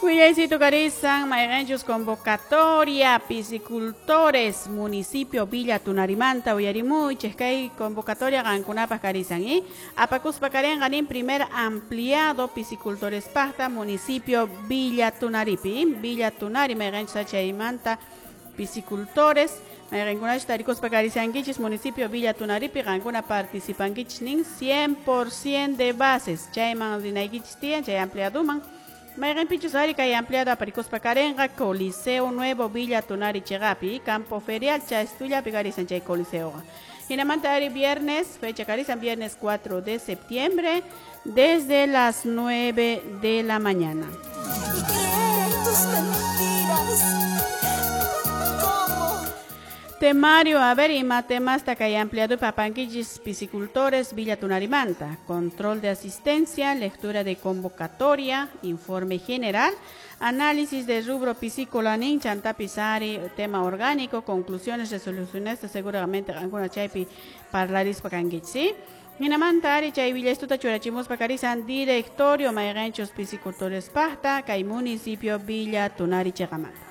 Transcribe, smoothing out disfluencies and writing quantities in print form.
Willaycito Carizan, Mayrenchos convocatoria, piscicultores, municipio Villa Tunarimanta, Uyarimuy, Chescay, convocatoria Gancunapas Carizan, y Apacuspacarían ganin primer ampliado, piscicultores Pasta, municipio Villa Tunaripi, Villa Tunari, Mayrenchos Chaimanta, piscicultores, Mayrencunas Taricos Pacarizanquichis, municipio Villa Tunaripi, Gancuna participanquichnin 100% de bases, Chayman Dinaiquichtian, Chay ampliaduman. Mayren Pichusari que hay ampliado a Paricos Pacarenga, Coliseo Nuevo Villa Tunari Chegapi, Campo Ferial, Chastuya, Pigarizan Chay Coliseo. Inamantari viernes, fecha Carizan, viernes 4 de septiembre, desde las 9 de la mañana. Temario, a ver, y matemas hasta que hay ampliado papanquillis piscicultores Villa Tunarimanta, control de asistencia, lectura de convocatoria, informe general, análisis de rubro piscícola nin chantapisari, tema orgánico, conclusiones, resoluciones, seguramente alguna chaypi parlaris pacanquilli. Minamantari chay Villastuta Churachimos Pacarizan, directorio Mayrenchos piscicultores Pasta, Cay municipio Villa Tunari Chegaman.